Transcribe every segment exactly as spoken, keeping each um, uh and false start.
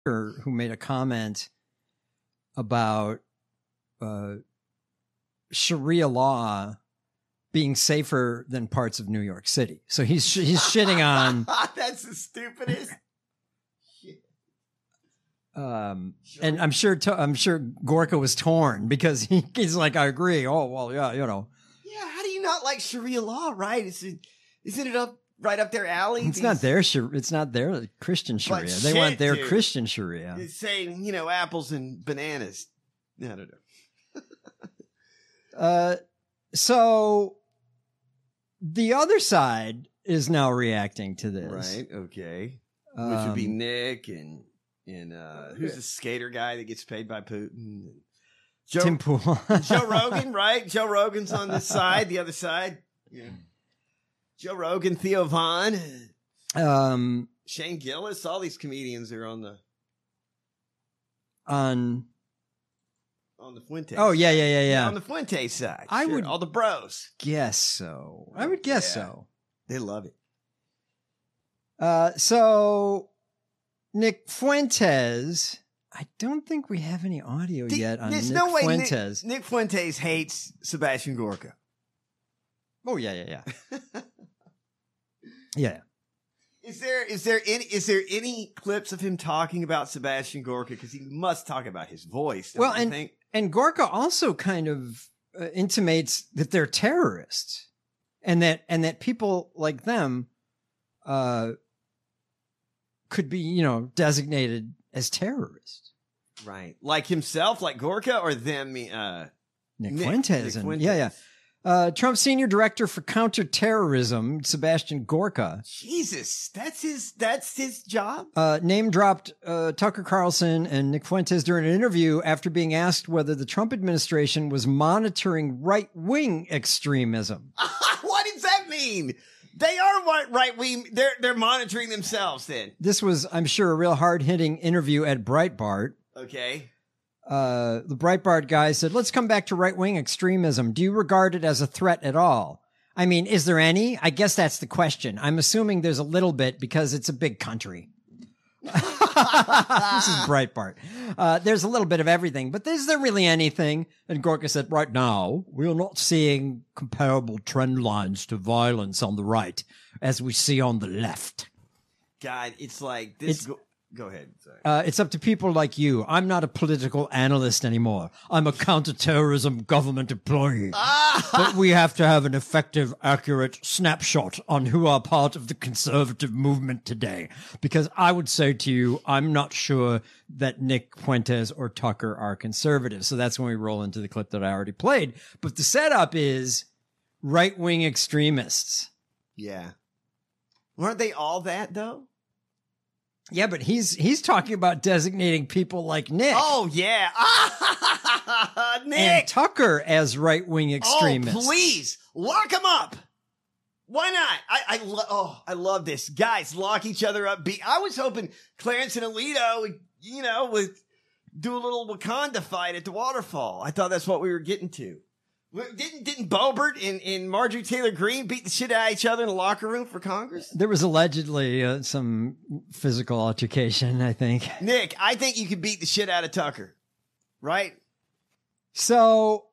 who made a comment about uh, Sharia law being safer than parts of New York City. So he's he's shitting on. That's the stupidest. Um, and I'm sure I'm sure Gorka was torn because he, he's like, I agree. Oh well, yeah, you know. Yeah, how do you not like Sharia law? Right? Is it, isn't it up right up their alley? It's These, not their It's not their Christian Sharia. But They shit, want their dude. Christian Sharia. It's saying, you know, apples and bananas. I don't know. Uh, so the other side is now reacting to this, Right? Okay. Which would be Um, Nick and and uh, who's the skater guy that gets paid by Putin? Joe, Tim Pool. Joe Rogan, right? Joe Rogan's on this side, the other side. Yeah. Joe Rogan, Theo Vaughn, um, Shane Gillis, all these comedians are on the on. on the Fuente. Oh yeah, yeah, yeah, yeah. On the Fuente side. I Sure, would- all the bros. Guess so. I would guess Yeah. so. They love it. Uh, so Nick Fuentes. I don't think we have any audio The- yet on There's Nick no way Fuentes. Nick, Nick Fuentes hates Sebastian Gorka. Oh yeah, yeah, yeah, yeah. Is there is there any is there any clips of him talking about Sebastian Gorka? Because he must talk about his voice. Don't Well, you and think? and Gorka also kind of uh, intimates that they're terrorists, and that and that people like them, uh, could be you know designated as terrorists. Right, like himself, like Gorka, or them. Uh, Nick, Nick- Fuentes, Nick and Fuentes. yeah, yeah. Uh, Trump's senior director for counterterrorism, Sebastian Gorka, Jesus, that's his that's his job. uh, name dropped uh, Tucker Carlson and Nick Fuentes during an interview after being asked whether the Trump administration was monitoring right-wing extremism. What does that mean? They are right. right we they're they're monitoring themselves. Then This was, I'm sure, a real hard-hitting interview at Breitbart. okay. Uh, the Breitbart guy said, let's come back to right-wing extremism. Do you regard it as a threat at all? I mean, is there any? I guess that's the question. I'm assuming there's a little bit because it's a big country. This is Breitbart. Uh, there's a little bit of everything, but is there really anything? And Gorka said, right now, we're not seeing comparable trend lines to violence on the right as we see on the left. God, it's like this. It's- Go, go ahead. Sorry. Uh, it's up to people like you. I'm not a political analyst anymore. I'm a counterterrorism government employee. But we have to have an effective, accurate snapshot on who are part of the conservative movement today. Because I would say to you, I'm not sure that Nick Fuentes or Tucker are conservative. So that's when we roll into the clip that I already played. But the setup is right-wing extremists. Yeah. Weren't they all that though? Yeah, but he's he's talking about designating people like Nick. Oh yeah, and Nick. Tucker as right-wing extremists. Oh please, lock them up. Why not? I I lo- oh I love this. Guys, lock each other up. Be I was hoping Clarence and Alito, would, you know, would do a little Wakanda fight at the waterfall. I thought that's what we were getting to. Didn't didn't Boebert and, and Marjorie Taylor Greene beat the shit out of each other in the locker room for Congress? There was allegedly uh, some physical altercation, I think. Nick, I think you could beat the shit out of Tucker, right? So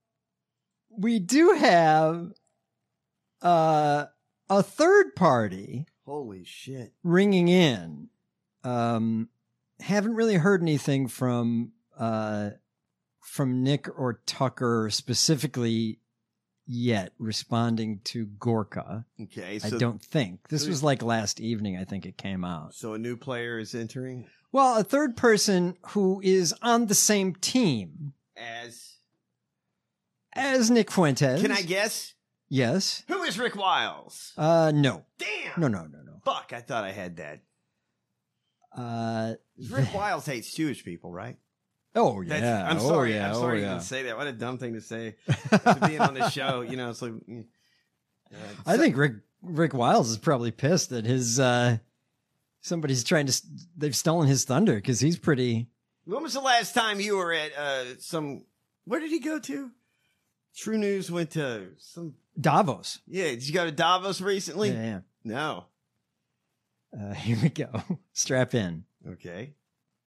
we do have uh, a third party Holy shit. ringing in. Um, haven't really heard anything from uh, from Nick or Tucker specifically yet responding to Gorka. Okay, I so don't think. This so- was like last evening, I think it came out. so a new player is entering Well, a third person who is on the same team as. as Nick Fuentes. Can I guess? Yes. Who is Rick Wiles? Uh, no. Damn. No, no, no, no. Fuck, I thought I had that. Uh, Rick Wiles hates Jewish people, right? oh, That's- yeah. I'm oh, sorry. yeah. I'm sorry oh, to yeah. even say that. What a dumb thing to say. To being on this show, you know, it's like. mm, uh, I so- think Rick Rick Wiles is probably pissed that his uh somebody's trying to s- they've stolen his thunder because he's pretty. When was the last time you were at uh, some? Where did he go to? True News went to some. Davos. Yeah, did you go to Davos recently? Yeah, yeah. No. Uh, here we go. Strap in. Okay.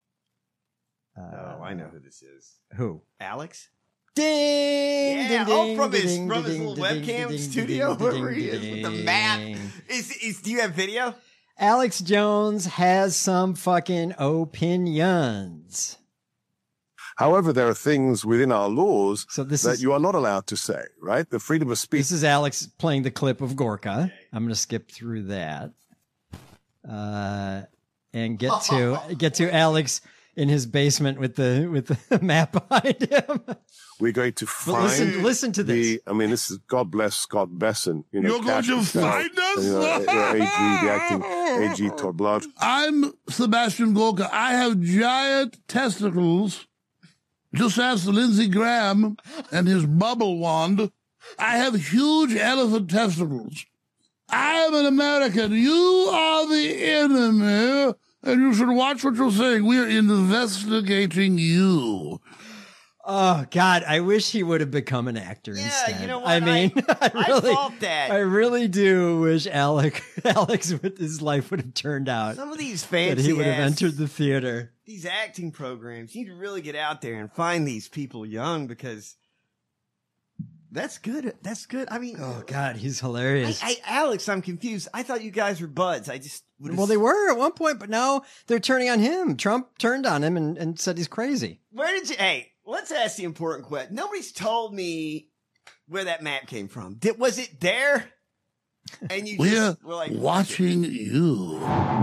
Uh, oh, I know who this is. Who? Alex? Ding! Yeah, ding, oh, from ding, his ding, from his ding, little ding, webcam ding, studio, ding, wherever he is with the map. ding. Is, is do you have video? Alex Jones has some fucking opinions. However, there are things within our laws So this that is you are not allowed to say, right? The freedom of speech. this is Alex playing the clip of Gorka. I'm going to skip through that, uh, and get to get to Alex in his basement with the with the map behind him. We're going to But find listen, listen to this. the, I mean, this is God bless Scott Besson. You know, You're going to Cash Patel, find us? You know, A G, the acting A G Todd Blood. I'm Sebastian Gorka. I have giant testicles. Just ask Lindsey Graham and his bubble wand. I have huge elephant testicles. I am an American. You are the enemy, and you should watch what you're saying. We are investigating you. Oh God, I wish he would have become an actor Yeah, instead. you know what? I mean, I, I really, thought that. I really do wish Alec, Alex, with his life would have turned out Some of these that fancy he would have ass- entered the theater. these acting programs. You need to really get out there and find these people young because that's good. That's good. I mean, Oh God, he's I, hilarious. I, Alex, I'm confused. I thought you guys were buds. I just would've- Well, they were at one point, but now they're turning on him. Trump turned on him and, and said he's crazy. Where did you? Hey, let's ask the important question. Nobody's told me where that map came from. Did was it there? And you We're just were like watching you.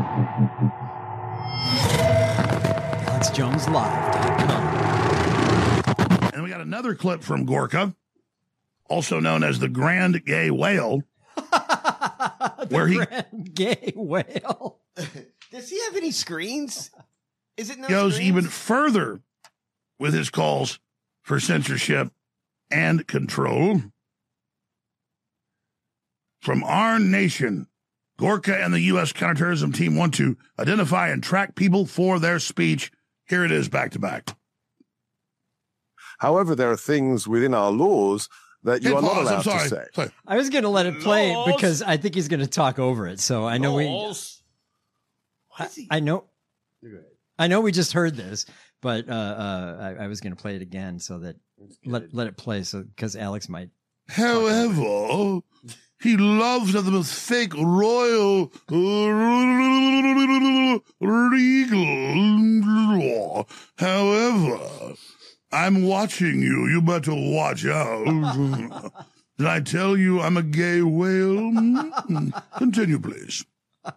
Alex Jones Live dot com. And we got another clip from Gorka, also known as the Grand Gay Whale, where he Grand gay whale. Does he have any screens? Is it no goes screens? even further with his calls for censorship and control. From our nation, Gorka and the U S counterterrorism team want to identify and track people for their speech. Here it is, back to back. However, there are things within our laws that you Hit are not pause, I'm allowed to sorry. say. Sorry. I was going to let it play Laws. because I think he's going to talk over it. So I know we, Balls. What I, is he? I know, Go ahead. I know we just heard this, but uh, uh, I, I was going to play it again so that let let it play. So because Alex might. However, he loves to have the most fake royal regal. However, I'm watching you. You better watch out. Did I tell you I'm a gay whale? Continue, please.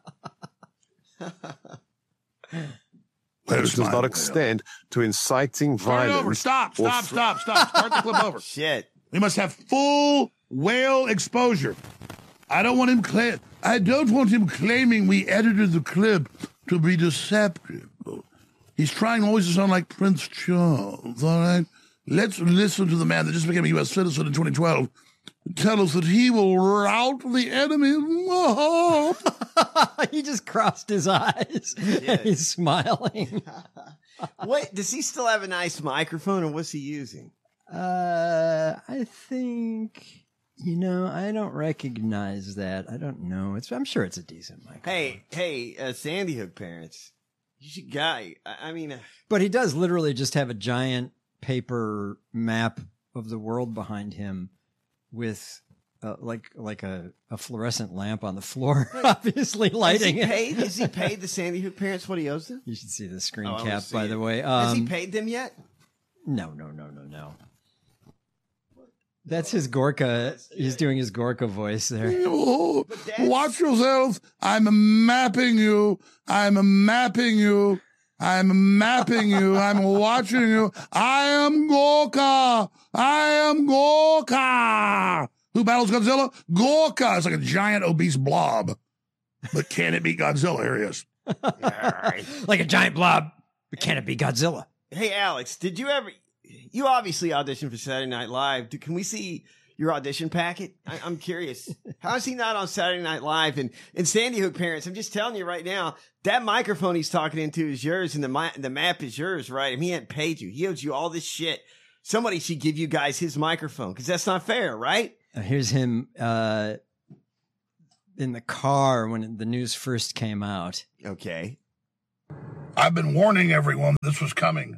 This does my not whale? extend to inciting Start it over. violence. Stop, or stop, fr- stop, stop. Start the clip over. Shit. We must have full whale exposure. I don't want him cla- I don't want him claiming we edited the clip to be deceptive. He's trying always to sound like Prince Charles, all right? Let's listen to the man that just became a U S citizen in twenty twelve tell us that he will rout the enemy. He just crossed his eyes and he's smiling. Wait, does he still have a nice microphone, or what's he using? Uh, I think, you know, I don't recognize that. I don't know. It's I'm sure it's a decent microphone. Hey, hey, uh, Sandy Hook parents, you should guy. I, I mean, uh, But he does literally just have a giant paper map of the world behind him with uh, like like a, a fluorescent lamp on the floor, obviously lighting has he it. paid? Has he paid the Sandy Hook parents what he owes them? You should see the screen Oh, I wanna cap, see by it. the way. Has he Um, paid them yet? No, no, no, no, no. That's his Gorka. He's doing his Gorka voice there. Oh, But that's- watch yourself. I'm mapping you. I'm mapping you. I'm mapping you. I'm watching you. I am Gorka. I am Gorka. Who battles Godzilla? Gorka. It's like a giant obese blob. But can it beat Godzilla? Here he is. Like a giant blob. But can it be Godzilla? Hey, Alex, did you ever? You obviously auditioned for Saturday Night Live. Do, can we see your audition packet? I, I'm curious. How is he not on Saturday Night Live? And and Sandy Hook parents, I'm just telling you right now, that microphone he's talking into is yours, and the mi- the map is yours, right? And he hadn't paid you. He owes you all this shit. Somebody should give you guys his microphone because that's not fair, right? Uh, here's him uh, in the car when the news first came out. Okay. I've been warning everyone this was coming.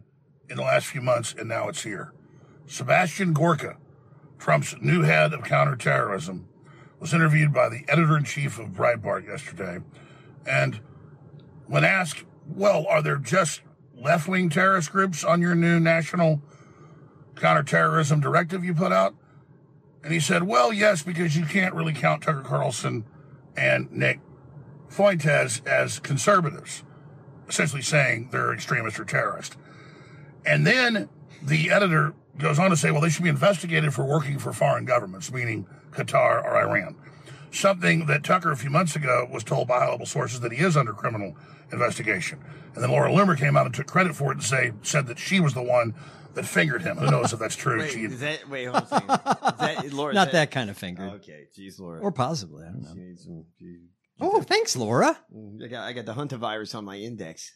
in the last few months, and now it's here. Sebastian Gorka, Trump's new head of counterterrorism, was interviewed by the editor-in-chief of Breitbart yesterday. And when asked, well, are there just left-wing terrorist groups on your new national counterterrorism directive you put out? And he said, well, yes, because you can't really count Tucker Carlson and Nick Fuentes as conservatives, essentially saying they're extremists or terrorists. And then the editor goes on to say, well, they should be investigated for working for foreign governments, meaning Qatar or Iran. Something that Tucker a few months ago was told by high-level sources that he is under criminal investigation. And then Laura Loomer came out and took credit for it and say, said that she was the one that fingered him. Who knows if that's true? Wait, she, is that, wait, hold on a second. Is that, Laura, is Not that, that kind of finger. Okay, geez, Laura. Or possibly, I don't She know. needs some- she- Oh, thanks, Laura. I got, I got the hantavirus on my index.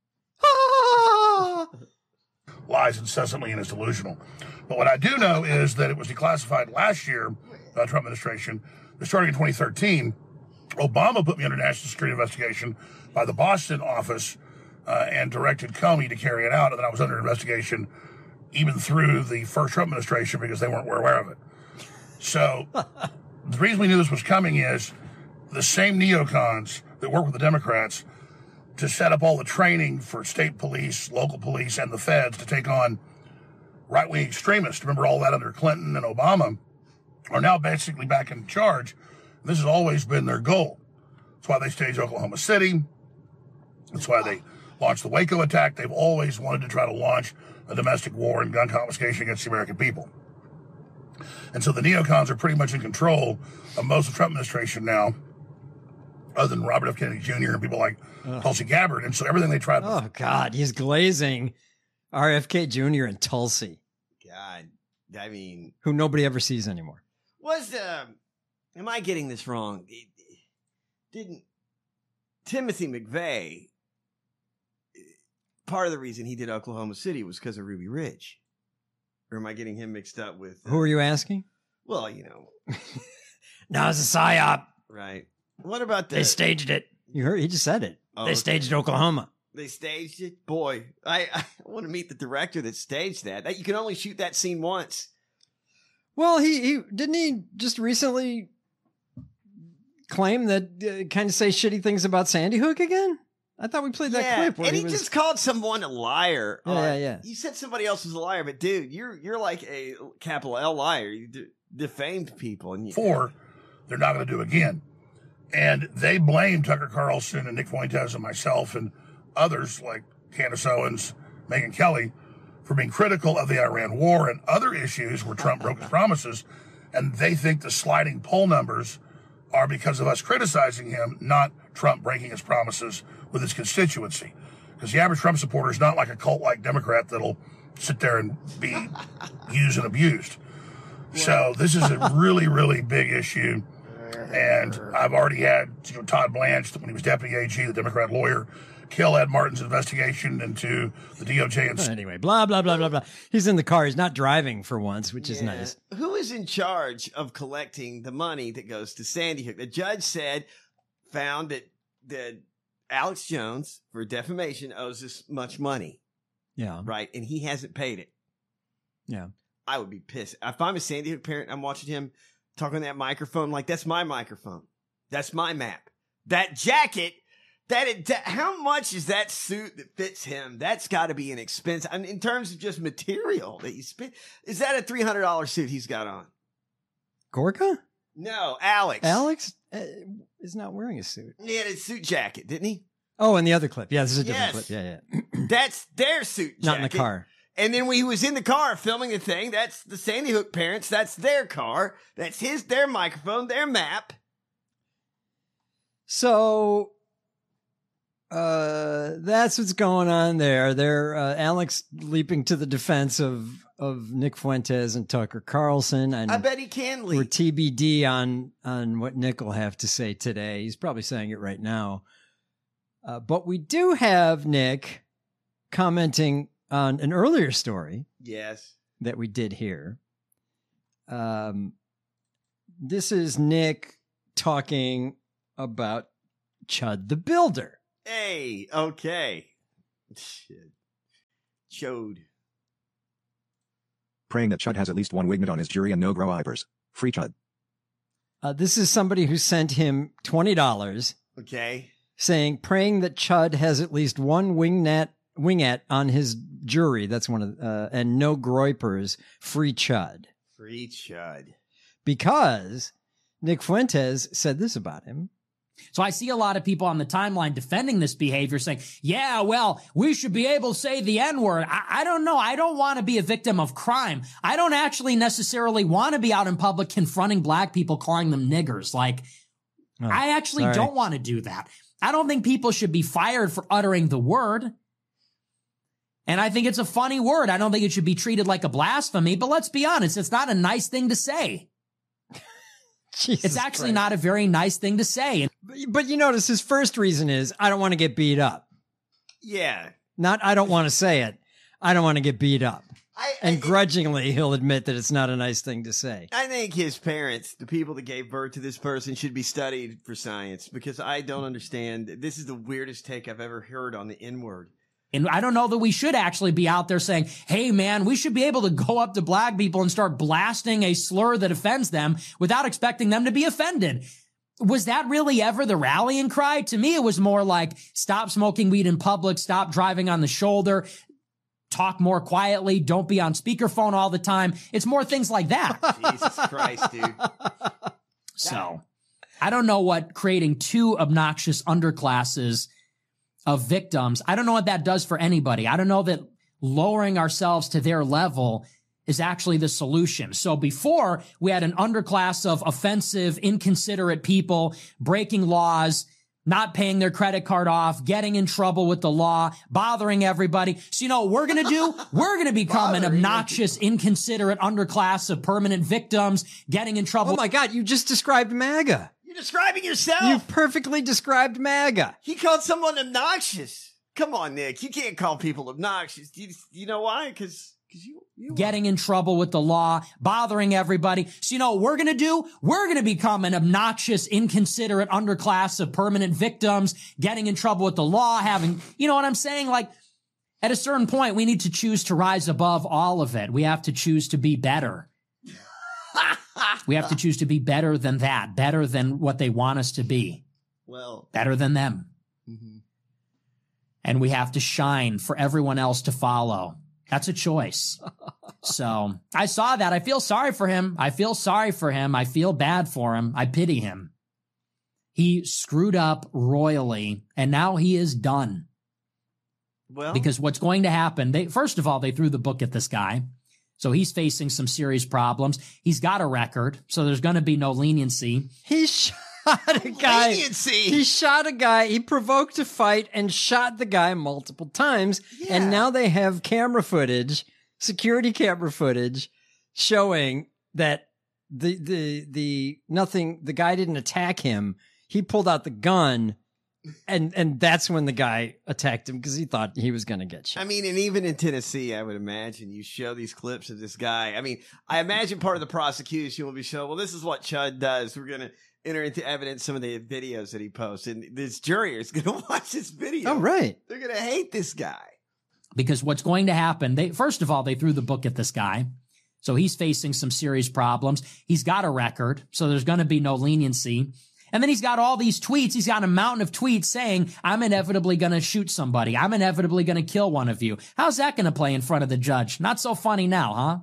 lies incessantly and is delusional. But what I do know is that it was declassified last year, uh, Trump administration, starting in twenty thirteen. Obama put me under national security investigation by the Boston office uh, and directed Comey to carry it out. And then I was under investigation even through the first Trump administration because they weren't aware of it. So the reason we knew this was coming is the same neocons that work with the Democrats to set up all the training for state police, local police, and the feds to take on right-wing extremists. Remember all that under Clinton and Obama are now basically back in charge. This has always been their goal. That's why they staged Oklahoma City. That's why they launched the Waco attack. They've always wanted to try to launch a domestic war and gun confiscation against the American people. And so the neocons are pretty much in control of most of the Trump administration now, other than Robert F. Kennedy Junior and people like Ugh. Tulsi Gabbard. And so everything they tried. Oh, God, he's glazing R F K Junior and Tulsi, God, I mean, who nobody ever sees anymore. was um, am I getting this wrong? It- it- Didn't Timothy McVeigh? Part of the reason he did Oklahoma City was because of Ruby Ridge, or am I getting him mixed up with? uh, Who are you asking? Well, you know, No, it's a psyop. right. What about the? They staged it. You heard? He just said it. Oh, they okay. staged Oklahoma. They staged it. Boy, I, I want to meet the director that staged that. That you can only shoot that scene once. Well, he, he didn't he just recently claim that uh, kind of say shitty things about Sandy Hook again? I thought we played that yeah, clip where and he, he was. just called someone a liar. Yeah, Uh, yeah, yeah. You said somebody else was a liar, but dude, you're you're like a capital L liar. You de- defamed people, and you, Four, they're not going to do again. And they blame Tucker Carlson and Nick Fuentes and myself and others like Candace Owens, Megyn Kelly, for being critical of the Iran war and other issues where Trump broke his promises. And they think the sliding poll numbers are because of us criticizing him, not Trump breaking his promises with his constituency. Because the average Trump supporter is not like a cult-like Democrat that'll sit there and be used and abused. So this is a really, really big issue. And I've already had, you know, Todd Blanche, when he was deputy A G, the Democrat lawyer, kill Ed Martin's investigation into the D O J. And Anyway, blah, blah, blah, blah, blah. He's in the car. He's not driving for once, which is Yeah. nice. Who is in charge of collecting the money that goes to Sandy Hook? The judge said, found that that Alex Jones for defamation owes this much money, Yeah. right? And he hasn't paid it. Yeah. I would be pissed. If I'm a Sandy Hook parent, I'm watching him talk on that microphone. Like, that's my microphone. That's my map. That jacket, that, it, that how much is that suit that fits him? That's got to be an expense. I mean, in terms of just material that you spend. Is that a three hundred dollars suit he's got on? Gorka? No, Alex. Alex uh, is not wearing a suit. He had a suit jacket, didn't he? Oh, and the other clip. Yeah, this is a different Yes. clip. Yeah, yeah. That's their suit jacket. Not in the car. And then when he was in the car filming the thing, that's the Sandy Hook parents. That's their car. That's his, their microphone, their map. So uh, that's what's going on there. They're uh, Alex leaping to the defense of of Nick Fuentes and Tucker Carlson. And I bet he can we're leave. T B D on on what Nick will have to say today. He's probably saying it right now. Uh, but we do have Nick commenting on an earlier story Yes. that we did here. Um, this is Nick talking about Chud the Builder. Hey, okay. Shit. Chode. praying that Chud has at least one wingnut on his jury and no grow eyebers. Free Chud. Uh, this is somebody who sent him twenty dollars Okay. saying, praying that Chud has at least one wingnet, wingette on his jury. That's one of, uh, and no groypers. Free Chud. Free Chud. Because Nick Fuentes said this about him. So I see a lot of people on the timeline defending this behavior saying, yeah, well, we should be able to say the N-word. I, I don't know. I don't want to be a victim of crime. I don't actually necessarily want to be out in public confronting black people, calling them niggers. Like, Oh, I actually sorry. don't want to do that. I don't think people should be fired for uttering the word. And I think it's a funny word. I don't think it should be treated like a blasphemy, but let's be honest, it's not a nice thing to say. Jesus It's actually Christ. not a very nice thing to say. But, but you notice his first reason is, I don't want to get beat up. Yeah. Not, I don't want to say it. I don't want to get beat up. I, And I, grudgingly, he'll admit that it's not a nice thing to say. I think his parents, the people that gave birth to this person, should be studied for science because I don't understand. This is the weirdest take I've ever heard on the N-word. And I don't know that we should actually be out there saying, hey, man, we should be able to go up to black people and start blasting a slur that offends them without expecting them to be offended. Was that really ever the rallying cry? To me, it was more like, stop smoking weed in public, stop driving on the shoulder, talk more quietly, don't be on speakerphone all the time. It's more things like that. Jesus Christ, dude. So I don't know what creating two obnoxious underclasses of victims, I don't know what that does for anybody. I don't know that lowering ourselves to their level is actually the solution. So before, we had an underclass of offensive, inconsiderate people breaking laws, not paying their credit card off, getting in trouble with the law, bothering everybody. So you know what we're going to do? We're going to become an obnoxious, inconsiderate underclass of permanent victims, getting in trouble. Oh my God, you just described MAGA. You're describing yourself. You perfectly described MAGA. He called someone obnoxious. Come on, Nick. You can't call people obnoxious. Do you, you know why? Because you, you getting in trouble with the law, bothering everybody. So you know what we're going to do? We're going to become an obnoxious, inconsiderate underclass of permanent victims, getting in trouble with the law, having, you know what I'm saying? Like, at a certain point, we need to choose to rise above all of it. We have to choose to be better. We have to choose to be better than that, better than what they want us to be, Well, better than them. mhm. And we have to shine for everyone else to follow. That's a choice. So I saw that. I feel sorry for him. I feel sorry for him. I feel bad for him. I pity him. He screwed up royally, and now he is done. Well, Because what's going to happen, they first of all, they threw the book at this guy. So he's facing some serious problems. He's got a record, so there's going to be no leniency. He shot a guy. leniency. He shot a guy. He provoked a fight and shot the guy multiple times. Yeah. And now they have camera footage, security camera footage, showing that the the the nothing. The guy didn't attack him. He pulled out the gun, and and that's when the guy attacked him because he thought he was going to get shot. I mean, and even in Tennessee, I would imagine you show these clips of this guy. I mean, I imagine part of the prosecution will be shown, well, this is what Chud does. We're going to enter into evidence some of the videos that he posts. And this jury is going to watch this video. Oh, right. They're going to hate this guy. Because what's going to happen, they first of all, they threw the book at this guy. So he's facing some serious problems. He's got a record, so there's going to be no leniency. And then he's got all these tweets. He's got a mountain of tweets saying, I'm inevitably going to shoot somebody. I'm inevitably going to kill one of you. How's that going to play in front of the judge? Not so funny now, huh?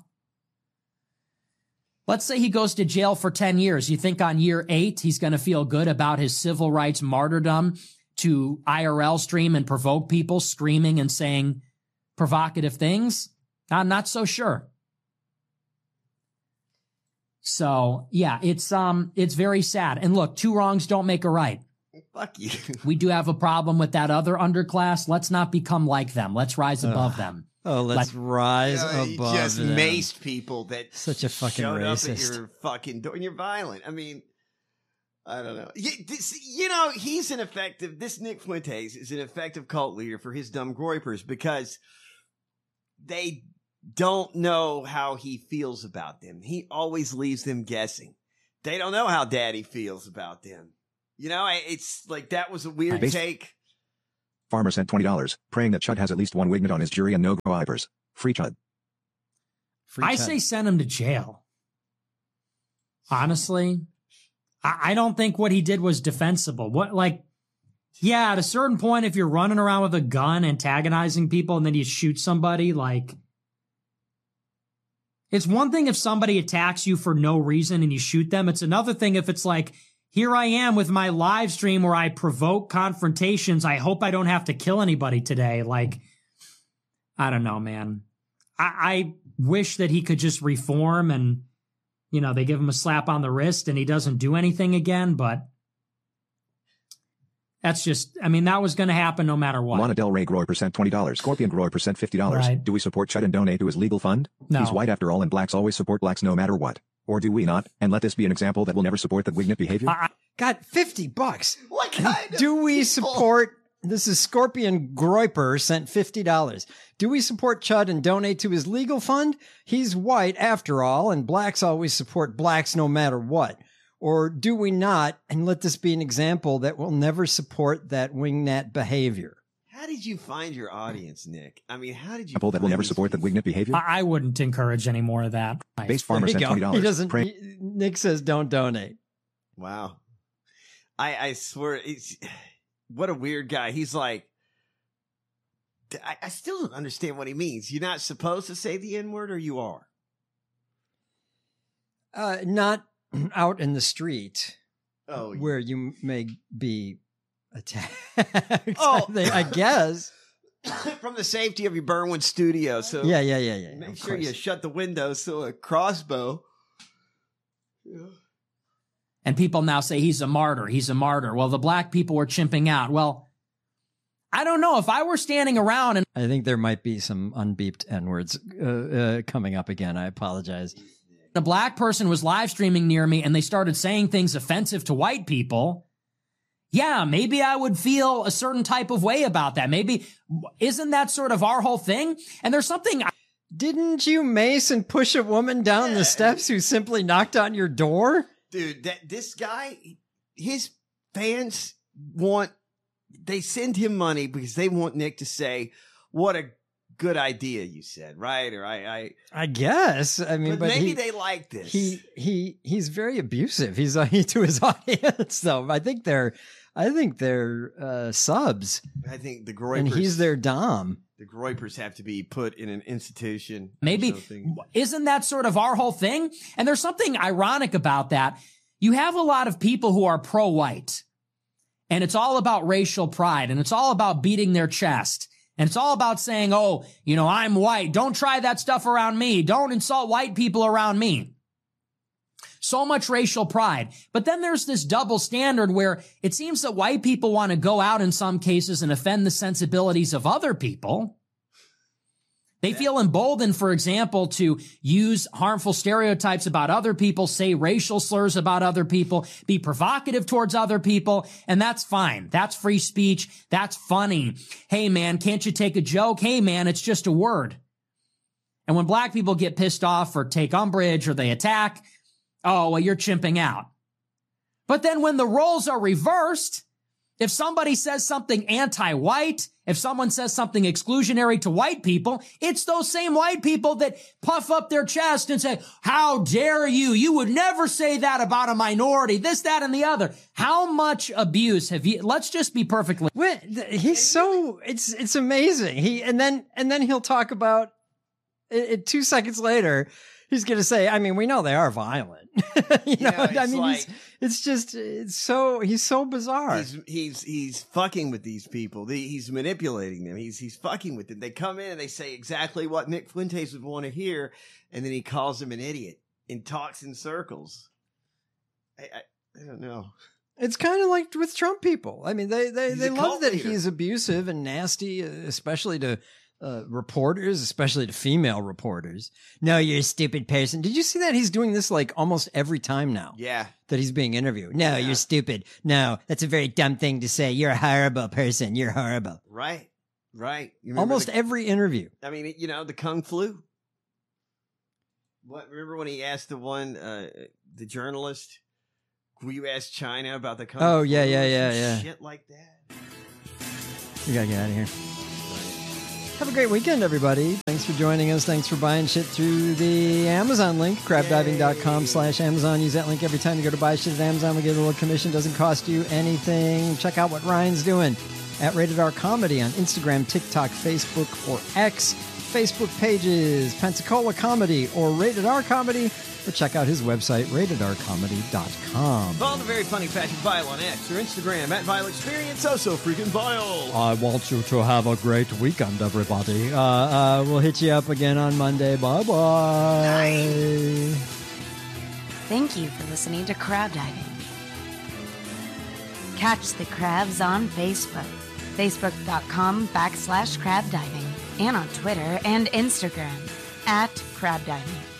Let's say he goes to jail for ten years. You think on year eight, he's going to feel good about his civil rights martyrdom to I R L stream and provoke people screaming and saying provocative things? I'm not so sure. So yeah, it's, um, it's very sad. And look, two wrongs don't make a right. Fuck you. We do have a problem with that other underclass. Let's not become like them. Let's rise above Ugh. them. Oh, let's rise You know, you above just them. maced people that Such a fucking showed racist. up at your fucking door, and you're violent. I mean, I don't know. You, this, you know, he's an effective. This Nick Fuentes is an effective cult leader for his dumb groypers because they don't know how he feels about them. He always leaves them guessing. They don't know how Daddy feels about them. You know, it's like that was a weird Based- take. Farmer sent twenty dollars, praying that Chud has at least one wingnut on his jury and no grow eyebers. Free Chud. Free I Chud. say send him to jail. Honestly, I, I don't think what he did was defensible. What, like, yeah, at a certain point, if you're running around with a gun antagonizing people and then you shoot somebody, like, it's one thing if somebody attacks you for no reason and you shoot them. It's another thing if it's like, here I am with my live stream where I provoke confrontations. I hope I don't have to kill anybody today. Like, I don't know, man. I, I wish that he could just reform and, you know, they give him a slap on the wrist and he doesn't do anything again, but that's just, I mean, that was going to happen no matter what. Lana Del Rey Groy percent twenty dollars. Scorpion Groy percent fifty dollars. Right. Do we support Chud and donate to his legal fund? No. He's white after all and blacks always support blacks no matter what. Or do we not? And let this be an example that will never support that wignut behavior? I, Got fifty bucks. What kind of Do we people? support, this is Scorpion Groiper sent fifty dollars. Do we support Chud and donate to his legal fund? He's white after all, and blacks always support blacks no matter what. Or do we not? And let this be an example that will never support that wingnut behavior. How did you find your audience, Nick? I mean, how did you Example that will find never these support that people? wignut behavior? I I wouldn't encourage any more of that. Base Farmer There you sent go. twenty dollars. He doesn't, Pray- he- Nick says don't donate. Wow. I, I swear, it's, what a weird guy. He's like, I, I still don't understand what he means. You're not supposed to say the N word, or you are? Uh, not out in the street Oh, where you may be attacked. Oh. I, think- I guess. from the safety of your Burnwood studio. So Yeah, yeah, yeah, yeah. make of sure course. you shut the windows so a crossbow. Yeah. And people now say he's a martyr. He's a martyr. Well, the black people were chimping out. Well, I don't know. If I were standing around and I think there might be some unbeeped N words uh, uh, coming up again. I apologize. a black person was live streaming near me and they started saying things offensive to white people, yeah, maybe I would feel a certain type of way about that. Maybe, isn't that sort of our whole thing? And there's something. I- Didn't you mace and push a woman down Yeah. the steps who simply knocked on your door? Dude, that this guy, his fans want, they send him money because they want Nick to say, what a good idea you said, right? Or I, I, I guess. I mean, but, but, maybe he, they like this. he he he's very abusive. He's uh, to his audience, though. I think they're, I think they're uh, subs, I think the Groypers, and he's their dom. the Groypers have to be put in an institution. or Maybe, something. isn't that sort of our whole thing? And there's something ironic about that. You have a lot of people who are pro-white, and it's all about racial pride, and it's all about beating their chest. And it's all about saying, oh, you know, I'm white. Don't try that stuff around me. Don't insult white people around me. So much racial pride. But then there's this double standard where it seems that white people want to go out in some cases and offend the sensibilities of other people. They feel emboldened, for example, to use harmful stereotypes about other people, say racial slurs about other people, be provocative towards other people, and that's fine. That's free speech. That's funny. Hey, man, can't you take a joke? Hey, man, it's just a word. And when black people get pissed off or take umbrage or they attack, oh, well, you're chimping out. But then when the roles are reversed, if somebody says something anti-white, if someone says something exclusionary to white people, it's those same white people that puff up their chest and say, how dare you? You would never say that about a minority, this, that, and the other. How much abuse have you, let's just be perfectly. What, he's so it's it's amazing. He and then and then he'll talk about it, it two seconds later. He's going to say, I mean, we know they are violent. you know, Yeah, I it's mean, like- he's, it's just, it's so, he's so bizarre. He's he's he's fucking with these people. The- He's manipulating them. He's he's fucking with them. They come in and they say exactly what Nick Fuentes would want to hear, and then he calls them an idiot and talks in circles. I I, I don't know. It's kind of like with Trump people. I mean, they they, He's they a love cult that leader. he's abusive and nasty, uh, especially to uh, reporters, especially to female reporters. No, you're a stupid person. Did you see that? He's doing this like almost every time now Yeah. that he's being interviewed. No, Yeah. you're stupid. No, that's a very dumb thing to say. You're a horrible person. You're horrible. Right. Right. You remember Almost the- every interview. I mean, you know, the Kung Flu. What? Remember when he asked the one, uh, the journalist, will you ask China about the Kung Oh, Flu? yeah, yeah, or yeah, some yeah. Shit like that. You gotta get out of here. Have a great weekend, everybody. Thanks for joining us. Thanks for buying shit through the Amazon link, crabdiving.com slash Amazon. Use that link every time you go to buy shit at Amazon. We get a little commission. Doesn't cost you anything. Check out what Ryan's doing at Rated R Comedy on Instagram, TikTok, Facebook, or X. Facebook pages, Pensacola Comedy or Rated R Comedy, or check out his website, rated r comedy dot com. Follow the very funny Patrick Vile on X or Instagram at Vile Experience. Oh, so freaking Vile. I want you to have a great weekend, everybody. Uh, uh, we'll hit you up again on Monday. Bye-bye. Nice. Thank you for listening to Crab Diving. Catch the crabs on Facebook, facebook.com backslash crab diving, and on Twitter and Instagram at crab diving.